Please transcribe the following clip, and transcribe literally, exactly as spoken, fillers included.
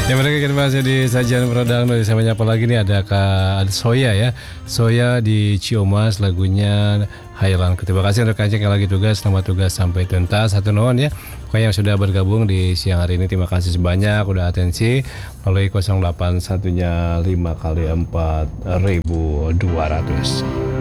Ya mereka kita masih di sajian Peredang. Saya menyapa lagi nih ada Kak ada Soya ya. Soya di Ciomas lagunya Highland. Terima kasih untuk Kak yang lagi tugas. Selamat tugas sampai tuntas. Satu nuhun ya. Pokoknya yang sudah bergabung di siang hari ini terima kasih sebanyak udah atensi melalui nol delapan satunya lima kali empat ribu dua ratus.